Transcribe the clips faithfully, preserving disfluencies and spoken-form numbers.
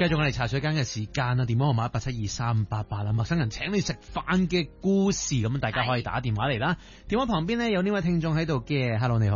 繼續我哋茶水間嘅時間啦，電話號碼一八七二三八八啦，陌生人請你食飯嘅故事，咁大家可以打電話嚟啦。電話旁邊咧有呢位聽眾喺度嘅 ，Hello 你好，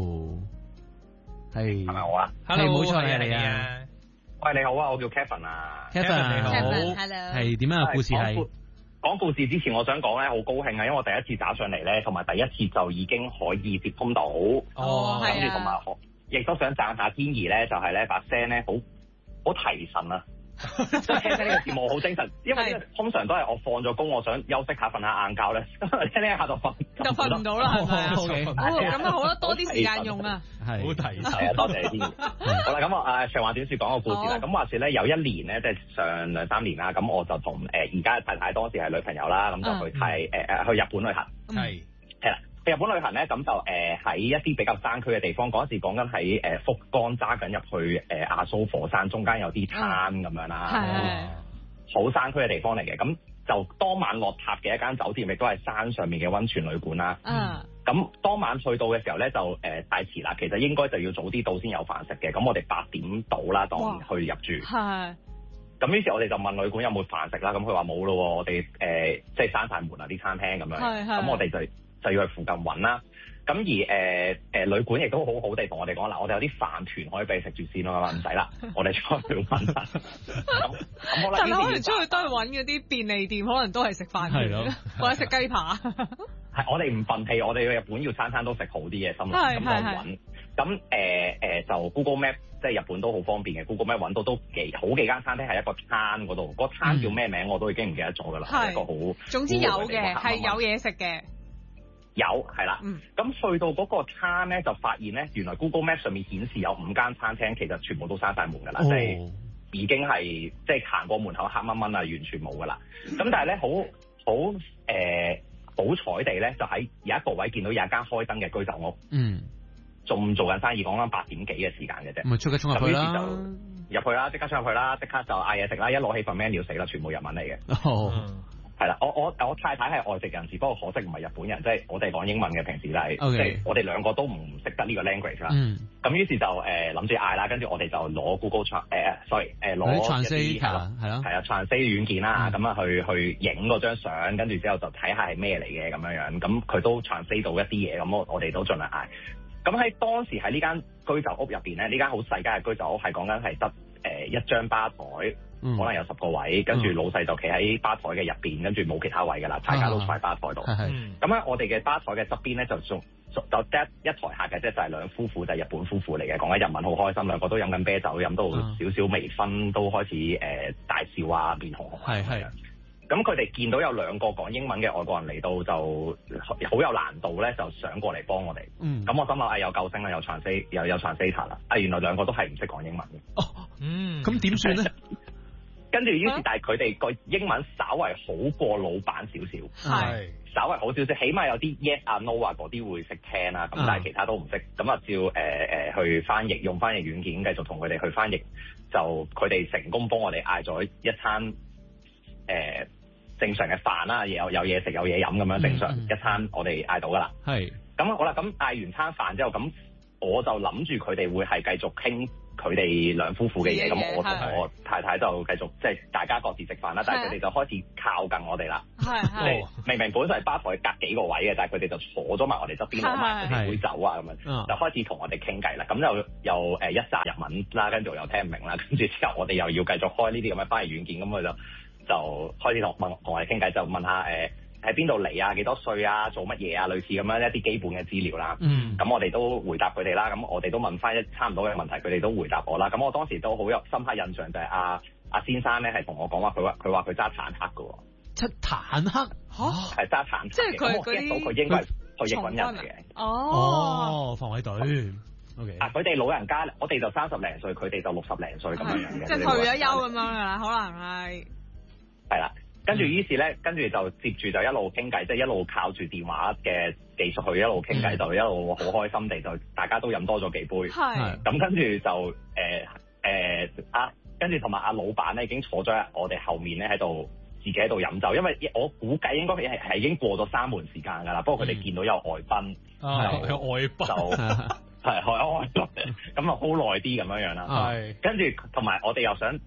係係咪我啊？ 係冇錯係你啊。 喂，你好啊，我叫 Kevin 啊 ，Kevin 你好 ，Hello， 係點樣嘅故事係？ 講故事之前，我想講咧，好高興啊，因為我第一次打上嚟咧，同埋第一次就已經可以接通到。 哦， 跟住同埋亦都想讚下天兒咧，就係咧把聲咧好好提神啊！即係聽聽呢個節目好精神，因為呢個通常都係我放咗工，我想休息下瞓下晏覺咧，聽呢一下就瞓就瞓唔到啦，係咪啊？咁啊好啦，多啲時間用啊， 係好提神啊！多謝天兒。好啦，咁我誒長話短説講個故事啦。咁話説咧，有一年咧，即係上兩三年啦，咁我就同誒而家嘅太太當時係女朋友啦，咁就去睇誒誒去日本旅行。 係係啦。去日本旅行咧，咁就誒喺、呃、一啲比較山區嘅地方，嗰陣時講緊喺誒福岡揸緊入去誒、呃、阿蘇火山，中間有啲灘咁樣啦，好山區嘅地方嚟嘅。咁就當晚落榻嘅一間酒店，亦都係山上面嘅溫泉旅館啦。嗯。咁當晚去到嘅時候咧，就誒、呃、太遲啦，其實應該就要早啲到先有飯食嘅。咁我哋八點到啦，當去入住。係。咁於是，我哋就問旅館有冇飯食啦。咁佢話冇咯，我哋誒、呃、即係閂晒門啊啲餐廳咁樣。係係。咁我哋就就要去附近揾啦，咁而誒誒、呃呃、旅館亦都好好地同我哋講嗱，我哋有啲飯團可以俾你食住先咯，唔使啦，我哋出去揾啦。咁咁好啦， 但係可能出去都係揾嗰啲便利店，可能都係食飯團，或者食雞扒。 係我哋唔憤氣，我哋去日本要餐餐都食好啲嘢，心諗咁就揾。咁誒誒就 Google Map， 即係日本都好方便嘅 Google Map 揾到都幾好幾間餐廳喺一個攤嗰度，嗰、嗰個攤叫咩名我都已經唔記得咗㗎啦，係、嗯、一個好總之有嘅係有嘢食嘅。 有係啦，咁、嗯、去到嗰個餐咧，就發現咧，原來 Google Map 上面顯示有五間餐廳，其實全部都閂晒門㗎啦，即、哦、係、就是、已經係即係行過門口黑掹掹啊，完全冇㗎啦。咁但係咧，好好誒好彩地咧，就喺有一個位見到有一間開燈嘅居酒屋，嗯，仲做緊生意，講緊八點幾嘅時間嘅啫， 咪即刻衝入去啦， 入去啦，即刻衝入去啦，即刻就嗌嘢食啦，一攞起份 menu 死啦，全部日文嚟嘅。哦嗯係啦，我我我太太係外籍人士，不過可惜唔係日本人，即係我哋講英文嘅，平時都係，即係我哋兩個都唔識得呢個 language 啦。咁於是就誒諗住嗌啦，跟住我哋就攞 Google Trans 誒，sorry 誒攞一啲係啦，係啦，係啊 Translate 軟件啦，咁啊去去影嗰張相，跟住之後就睇下係咩嚟嘅咁樣樣，咁佢都 Translate 到一啲嘢，咁我我哋都盡量嗌。咁喺當時喺呢間居酒屋入邊咧，呢間好細間嘅居酒屋係講緊係得誒一張吧台。嗯、可能有十個位，跟住老細就企喺吧台嘅入邊，跟住冇其他位㗎啦，大家都坐喺吧台度。咁、嗯、喺我哋嘅吧台嘅側邊咧，就仲就得一台客嘅啫，就係、是、兩夫婦，就係、是、日本夫婦嚟嘅，講緊日文好開心，兩個都飲緊啤酒，飲到少少微醺，都開始誒、呃、大笑啊，面紅紅咁樣。咁佢哋見到有兩個講英文嘅外國人嚟到，就好有難度咧，就想過嚟幫我哋。咁、嗯、我心諗啊，有救星啦，有 translate 有有 translator 啦。啊，原來兩個都係唔識講英文嘅。哦，嗯，咁點算咧？跟住於是，但係佢哋個英文稍為好過老闆少少，係稍為好少少，起碼有啲 yes 啊 no 啊嗰啲會識聽啦。咁、嗯、但係其他都唔識，咁啊照誒誒、呃、去翻譯，用翻譯軟件繼續同佢哋去翻譯，就佢哋成功幫我哋嗌咗一餐誒、呃、正常嘅飯啦，有有嘢食有嘢飲咁樣正常、嗯、一餐我哋嗌到噶啦。係咁好啦，咁嗌完餐飯之後，咁我就諗住佢哋會係繼續傾佢哋兩夫婦嘅嘢，咁我同我太太就繼續即係大家各自食飯啦。但係佢哋就開始靠近我哋啦。係係，明明本身係吧台隔幾個位嘅，但係佢哋就坐咗埋我哋側邊攞埋佢哋杯酒啊咁樣，就開始同我哋傾偈啦。咁就又誒一紮日文啦，跟住又聽唔明啦，跟住之後我哋又要繼續開呢啲咁嘅翻譯軟件，咁佢就就開始同問同我哋傾偈，就問下誒喺邊度嚟啊，幾多歲啊，做乜嘢啊，類似咁樣一啲基本嘅資料啦。嗯，咁我哋都回答佢哋啦。咁我哋都問翻一差唔多嘅問題，佢哋都回答我啦。咁我當時都好有深刻印象，就係阿阿先生咧係同我講話，佢話佢話佢揸坦克㗎喎。揸坦克嚇？係揸坦克。即係佢嗰啲。到佢應該係退役軍人嚟嘅。哦，防衛隊。O K。啊，佢哋老人家，我哋就三十零歲，佢哋就六十零歲咁樣樣嘅。即係退咗休咁樣㗎啦，可能係。係啦。跟住於是咧，跟住就接住就一路傾偈，即係一路靠住電話嘅技術去一路傾偈，就一路好開心地就大家都飲多咗幾杯。係。咁跟住就誒誒啊，跟住同埋阿老闆咧已經坐咗喺我哋後面咧喺度自己喺度飲酒，因為我估計應該係係已經過咗三門時間㗎啦。不過佢哋見到有外賓，係有外賓就係開外賓，咁啊好耐啲咁樣樣啦。係。跟住同埋我哋又想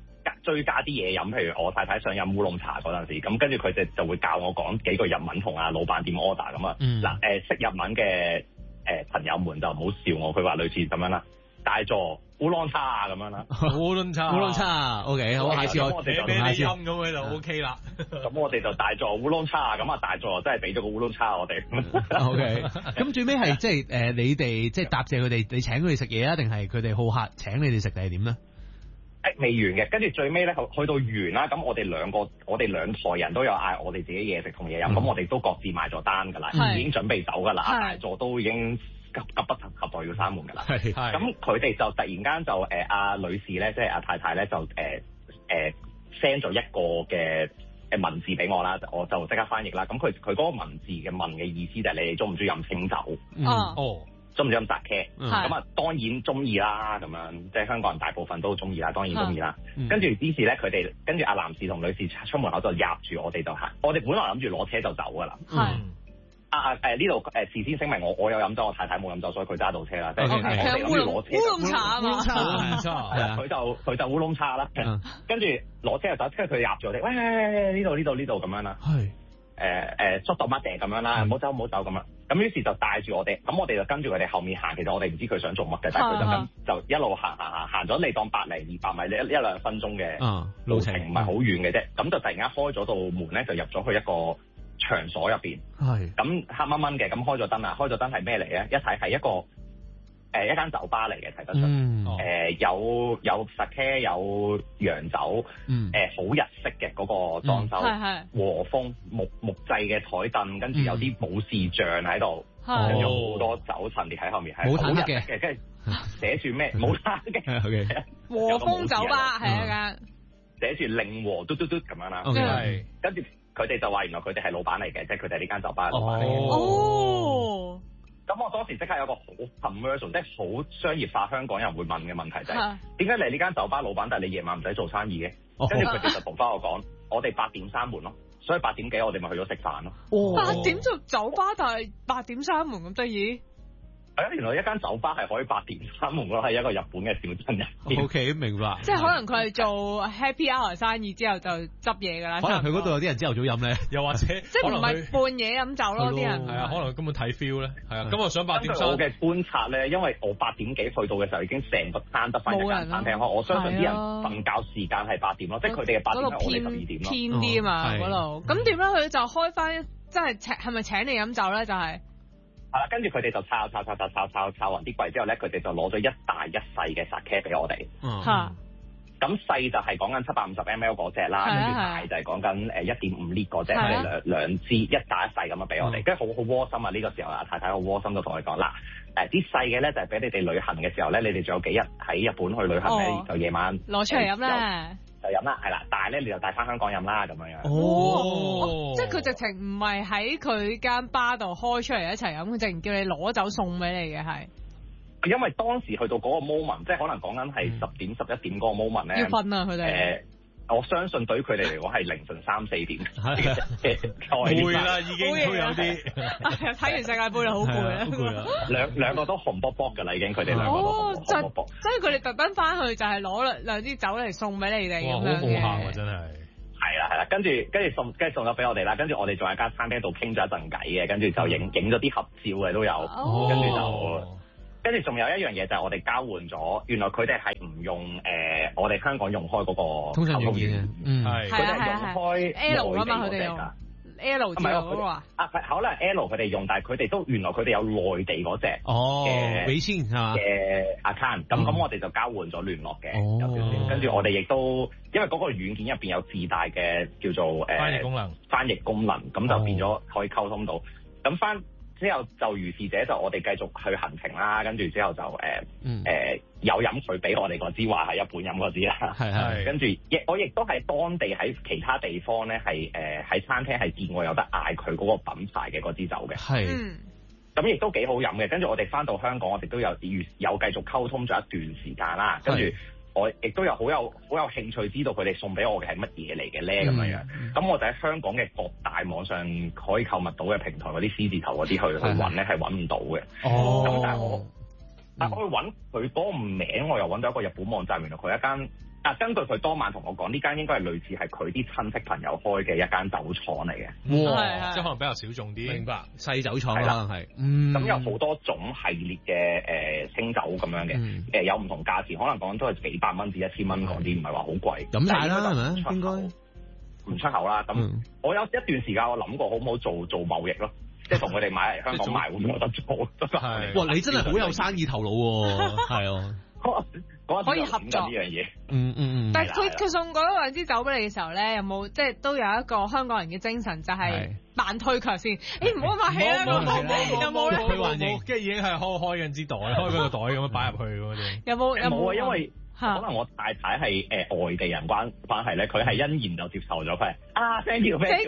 追加啲嘢飲，譬如我太太想飲烏龍茶嗰陣時，咁跟住佢哋就會教我講幾句日文同阿老闆點 order 咁啊。嗱誒識日文嘅誒朋友們就唔好笑我，佢話類似咁樣啦，大座烏龍茶咁樣啦， 烏龍茶烏龍茶 OK 好，下次我俾俾你飲咁佢就 OK 啦。 咁我哋就大座烏龍茶，咁啊大座真係俾咗個烏龍茶我哋。 OK，咁最尾係即係誒你哋即係答謝佢哋，你請佢哋食嘢啊，定係佢哋好客請你哋食定係點咧？ 誒未完嘅，跟住最尾咧去到完啦，咁我哋兩個我哋兩台人都有嗌我哋自己嘢食同嘢飲，咁、嗯、我哋都各自埋咗單㗎啦，已經準備走㗎啦，大座都已經急急不及待要閂門㗎啦。咁佢哋就突然間就誒阿、呃、女士咧，即係阿太太咧就誒誒 send 咗一個嘅誒文字俾我啦，我就即刻翻譯啦。咁佢佢嗰個文字嘅問嘅意思就係你哋中唔中意飲清酒？ 嗯、 哦。中唔中意飲扎茄？咁啊當然中意啦，咁樣即係香港人大部分都中意啦，當然中意啦。跟住於是咧，佢哋跟住阿男士同女士出門口就夾住我哋就行，我哋本來諗住攞車就走㗎啦。係啊誒呢度誒事先聲明，我我有飲酒，我太太冇飲酒，所以佢揸到車啦。即係我哋諗住攞車烏龍茶啊嘛， 係啊，佢就佢就烏龍茶啦。跟住攞車就走，跟住佢夾住我哋，喂呢度呢度呢度咁樣啦。係。誒誒縮到乜嘢咁樣啦，唔好走唔好走咁樣，咁於是就帶住我哋，咁我哋就跟住佢哋後面行。其實我哋唔知佢想做乜嘅，但係佢就咁就一路行行行行咗，你當百零二百米一一兩分鐘嘅路程，唔係好遠嘅啫。咁就突然間開咗道門咧，就入咗去一個場所入邊。係咁黑掹掹嘅，咁開咗燈啦，開咗燈係咩嚟咧？一睇係一個。誒一間酒吧嚟嘅，睇得出。誒、嗯呃、有有 sake 有洋酒，誒好、嗯呃、日式嘅嗰個裝修，嗯、和風木木製嘅台凳，跟住有啲武士像喺度，跟住好多酒陳列喺後面，係冇好日嘅， 嘅，跟住寫住咩冇攤嘅， 和風酒吧係一間， 寫住令和嘟嘟嘟咁樣啦， 係跟住佢哋就話原來佢哋係老闆嚟嘅，即係佢哋呢間酒吧老闆嚟嘅。 哦。 咁我當時即刻有個好 commercial，即係好商業化，香港人會問嘅問題就係點解你呢間酒吧老闆，但係你夜晚唔使做生意嘅？跟住佢哋就同翻我講，我哋八點閂門咯，所以八點幾我哋咪去咗食飯咯。 八點做酒吧，但係八點閂門咁得意？ 係啊，原來一間酒吧係可以八點閂門咯，係一個日本嘅小鎮入。 O K，明白。 即係可能佢係做 happy hour 生意之後就執嘢㗎啦。 可能佢嗰度有啲人朝頭早飲咧， 又或者即係唔係半夜飲酒咯？啲人係啊，可能根本睇 feel 咧。係啊，咁我想八點閂。 我嘅觀察咧，因為我八點幾去到嘅時候已經成個攤得翻一間餐廳，我相信啲人瞓覺時間係八點咯，即係佢哋嘅八點係我哋十二點咯。 偏啲啊嘛嗰度，咁點咧？佢就開翻，即係請係咪請你飲酒咧？就係。 係啦，跟住佢哋就抄抄抄抄抄抄抄完啲櫃之後咧，佢哋就攞咗一大一細嘅 sake 俾我哋。嚇、嗯！咁細就係講緊七百五十 ml 嗰隻啦，跟住大就係講緊誒一點五 lit 嗰隻，佢哋兩兩支一大一細咁樣俾我哋，跟住好好窩心啊！呢、這個時候啊，太太好窩心就同佢講啦，誒啲細嘅咧就係俾你哋旅行嘅時候咧，你哋仲有幾日喺日本去旅行咧，哦、就夜晚攞出嚟飲啦。 就飲啦，係啦，但係咧你就帶翻香港飲啦，咁樣樣。 哦，哦即係佢直情唔係喺佢間吧度開出嚟一齊飲，佢直情叫你攞酒送俾你嘅係。 因為當時去到嗰個 moment，即係可能講緊係十點十一點嗰個 moment 咧。 要瞓啊！佢哋。誒， 我相信對於佢哋嚟講係凌晨三四點。 攰啦，已經都有啲。 睇完世界盃啦，好攰啊！ 好攰啊！ 兩兩個都紅卜卜㗎啦，已經佢哋兩個都紅紅卜卜。 所以佢哋特登翻去就係攞兩兩支酒嚟送俾你哋咁樣嘅。 好好客啊！真係。 係啦係啦，跟住跟住送跟住送咗俾我哋啦，跟住我哋仲喺間餐廳度傾咗一陣偈嘅，跟住就影影咗啲合照嘅都有，跟住就。跟住仲有一樣嘢就係我哋交換咗，原來佢哋係唔用誒、呃、我哋香港用開嗰個通訊軟件，嗯係， 佢哋用開 L 啊嘛，佢哋用 L 字嗰個啊， 啊可能 L 佢哋用，但係佢哋都原來佢哋有內地嗰隻哦微信係嘛嘅 account，咁咁我哋就交換咗聯絡嘅，有少少，跟住我哋亦都因為嗰個軟件入邊有自帶嘅叫做誒、呃、 翻譯功能， 翻譯功能咁就變咗可以溝通到，咁翻。之後就如是者就我哋繼續去行程啦，跟住之後就誒誒、呃嗯呃、有飲佢俾我哋嗰支話係一本飲嗰支啦，係係，跟住亦我亦都係當地喺其他地方咧係誒喺餐廳係見過有得嗌佢嗰個品牌嘅嗰支酒嘅，係，咁亦都幾好飲嘅。跟住我哋翻到香港，我哋都有有繼續溝通咗一段時間啦，跟住。我亦都有好有好有興趣知道佢哋送俾我嘅係乜嘢嚟嘅咧咁樣樣，咁、嗯、我就喺香港嘅各大網上可以購物到嘅平台嗰啲 C 字頭嗰啲去去揾咧係揾唔到嘅。哦，咁但係我，但係我去揾佢嗰個名，我又揾到一個日本網站，原來佢一間啊，根據佢當晚同我講，呢間應該係類似係佢啲親戚朋友開嘅一間酒廠嚟嘅。 哇！即係可能比較小眾啲。 明白。細酒廠可能係。嗯。 咁有好多種系列嘅誒、呃、清酒咁樣嘅，誒、嗯呃、有唔同價錢，可能講都係幾百蚊至一千蚊嗰啲，唔係話好貴。 咁晒啦，係咪？應該唔出口啦。咁、嗯、我有一段時間我諗過好唔好做做貿易咯，即係同佢哋買嚟香港賣會唔會有得做？ 係。哇！你真係好有生意頭腦喎。係啊。 可以合作呢樣嘢， 嗯嗯嗯。 但係佢佢送嗰兩支酒俾你嘅時候咧，有冇即係都有一個香港人嘅精神，就係扮推卻先。誒唔好客氣啊！冇冇冇有冇咧？ 佢還型，跟住已經係開開緊支袋，開緊個袋咁樣擺入去嗰啲。 有冇有冇啊？因為可能我太太係誒外地人關關係咧，佢係欣然就接受咗佢。啊 ，thank you，thank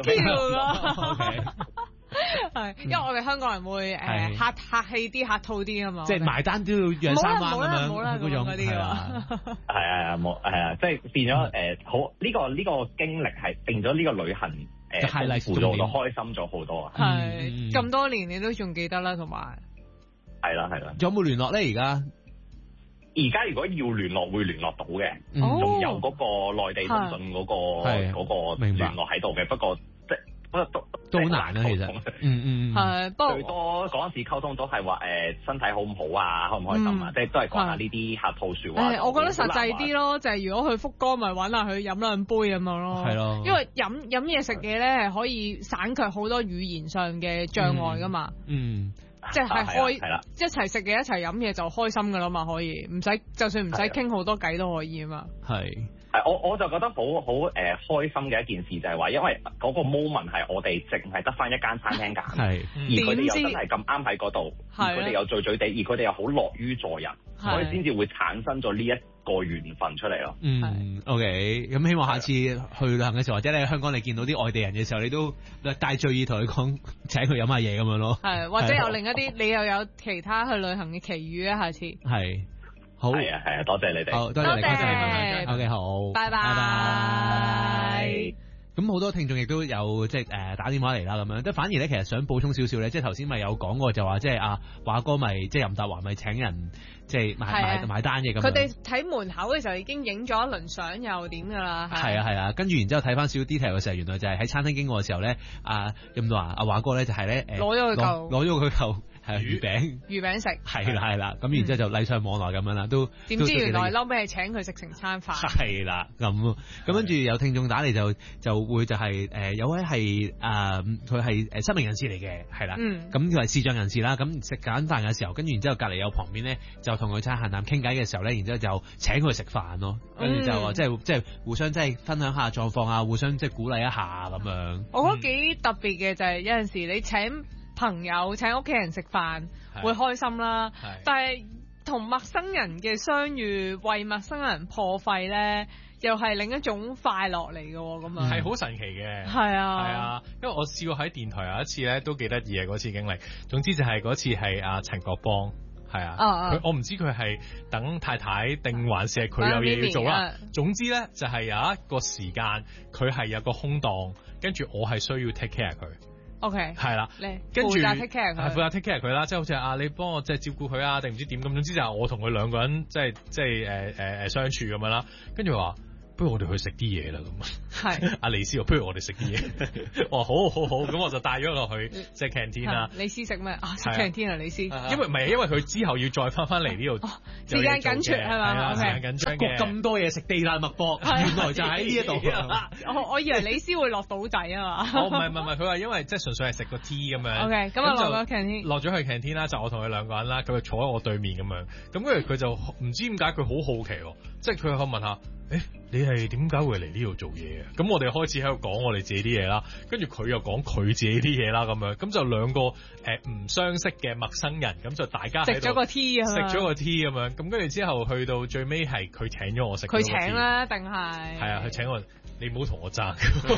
you。係，因為我哋香港人會誒客客氣啲、客套啲啊嘛。 即係埋單都要讓三彎咁樣， 冇啦嗰種嗰啲啊。 係啊，冇係啊，即係變咗誒好呢個呢個經歷係變咗呢個旅行誒，輔助到開心咗好多啊。 係咁多年你都仲記得啦，同埋係啦係啦。 有冇聯絡咧？而家而家如果要聯絡會聯絡到嘅，仲有嗰個內地通訊嗰個嗰個聯絡喺度嘅，不過即係。都都好難啊，其實，嗯嗯， 係，不過最多嗰陣時溝通都係話誒身體好唔好啊，開唔開心啊，即係都係講下呢啲客套説話。 誒，我覺得實際啲咯，就係如果去福岡咪揾下佢飲兩杯咁樣咯。 係咯， 因為飲飲嘢食嘢咧係可以省卻好多語言上嘅障礙噶嘛。嗯，即係開一齊食嘢一齊飲嘢就開心噶啦嘛，可以唔使就算唔使傾好多偈都可以啊嘛。 係。 係，我我就覺得好好誒開心嘅一件事就係話，因為嗰個 moment 係我哋淨係得翻一間餐廳揀， 係， 而佢哋又真係咁啱喺嗰度，而佢哋又醉醉地，而佢哋又好樂於助人，所以先至會產生咗呢一個緣分出嚟咯。 嗯 ，OK，咁希望下次去旅行嘅時候，或者你喺香港你見到啲外地人嘅時候，你都帶醉意同佢講請佢飲下嘢咁樣咯。係， 或者有另一啲你又有其他去旅行嘅奇遇咧，下次。 係。好， 係啊係啊，多謝你哋， 好多謝你，多謝你，OK 好， 拜拜，拜拜。 咁好多聽眾亦都有即係誒打電話嚟啦，咁樣，即係反而咧，其實想補充少少咧，即係頭先咪有講過就話，即係阿華哥咪即係任達華咪請人即係買買買單嘅咁。佢哋睇門口嘅時候已經影咗一輪相，又點噶啦？ 係啊係啊，跟住然之後睇翻少 detail 嘅時候，原來就係喺餐廳經過嘅時候咧，阿任達華阿華哥咧就係咧誒攞咗佢嚿攞咗佢嚿。係魚餅， 魚餅食係啦係啦，咁然之後就禮尚往來咁樣啦，都點知原來嬲尾係請佢食成餐飯。 係啦，咁咁跟住有聽眾打嚟就就會就係誒有位係誒佢係誒失明人士嚟嘅，係啦，咁佢係視障人士啦，咁食緊飯嘅時候，跟住然之後隔離有旁邊咧就同佢餐閒談傾偈嘅時候咧，然之後就請佢食飯咯，跟住就話即係即係互相即係分享下狀況啊，互相即係鼓勵一下咁樣。 我覺得幾特別嘅就係有陣時你請朋友請屋企人食飯會開心啦，但係同陌生人嘅相遇為陌生人破費咧，又係另一種快樂嚟嘅喎，咁啊係好神奇嘅， 係啊係啊，因為我試過喺電台有一次咧都幾得意嘅嗰次經歷。總之就係嗰次係阿陳國邦，係啊，佢、uh, uh, 我唔知佢係等太太定還是係佢有嘢要做啦。Uh, 總之咧就係、是、有一個時間佢係有個空檔，跟住我係需要 take care 佢。 O K， 係啦， 跟住負責 take care 佢， 係負責 take care 佢啦，即係好似啊，你幫我即係照顧佢啊，定唔知點咁。總之就係我同佢兩個人即係即係誒誒誒相處咁樣啦。跟住話，不如我哋去食啲嘢啦咁。係，阿李斯話不如我哋食啲嘢。我話好好好，咁我就帶咗落去即係 canteen 啦。 李斯食咩啊？食 canteen 啊，李斯。因為唔係，因為佢之後要再翻翻嚟呢度。 時間緊缺係嘛？ 時間緊張嘅。 咁多嘢食，地大物博，原來就喺呢一度。 我我以為李斯會落島仔啊嘛。 哦，唔係唔係，佢話因為即係純粹係食個 tea 咁樣。 O K，咁啊落咗 canteen。 落咗去 canteen 啦，就我同佢兩個人啦，佢就坐喺我對面咁樣。咁跟住佢就唔知點解佢好好奇喎，即係佢可問下。誒，你係點解會嚟呢度做嘢嘅？咁我哋開始喺度講我哋自己啲嘢啦，跟住佢又講佢自己啲嘢啦，咁樣，咁就兩個誒唔相識嘅陌生人，咁就大家喺度食咗個 tea 啊， 食咗個 tea 咁樣，咁跟住之後去到最尾係佢請咗我食， 佢請啦，定係係啊，佢請我。你唔好同我爭，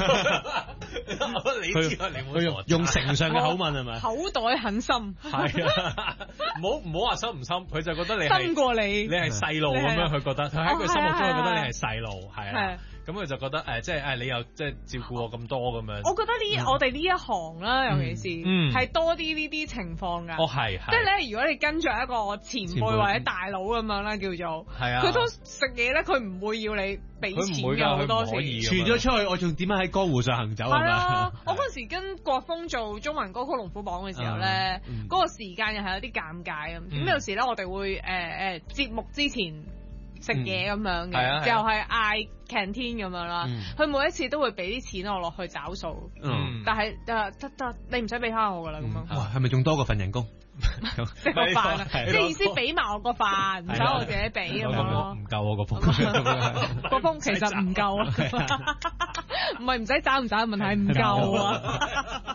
你知啊？你唔好用用誠上嘅口吻係咪？ 口袋很深， 係啊，唔好唔好話深唔深，佢就覺得你深過你， 你係細路咁樣，佢覺得佢喺佢心目中佢覺得你係細路，係啊。 咁佢就覺得誒，即係誒你又即係照顧我咁多咁樣。 我覺得呢，我哋呢一行啦，尤其是係多啲呢啲情況㗎。 哦，係， 即係咧，如果你跟著一個前輩或者大佬咁樣啦，叫做， 係啊， 佢都食嘢咧，佢唔會要你俾錢嘅好多時。 傳咗出去，我仲點樣喺江湖上行走啊？ 係啊，我嗰時跟國峰做中文歌曲龍虎榜嘅時候咧，嗰個時間又係有啲尷尬咁。咁有時咧，我哋會誒誒節目之前食嘢咁樣嘅，就係嗌 canteen 咁樣啦。佢每一次都會俾啲錢我落去找數，但係誒得得，你唔使俾翻我噶啦咁樣。 哇，係咪仲多過份人工？ 食個飯啊，即係意思俾埋我個飯，唔使我自己俾咁樣咯。 唔夠我個風， 個風其實唔夠啊，唔係唔使找唔找嘅問題，唔夠啊。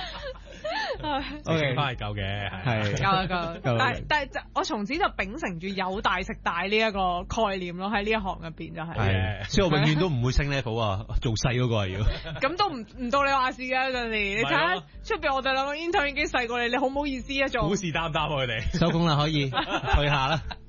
O K，翻係夠嘅， 係夠啊夠。但係但係就我從此就秉承住有大食大呢一個概念咯，喺呢一行入邊就係。 係，所以我永遠都唔會升 level 啊，做細嗰個係要。 咁都唔唔到你話事嘅嗰陣時，你睇下出邊我哋兩個 intern 已經細過你，你好唔好意思啊做？ 虎視眈眈佢哋。 收工啦，可以退下啦。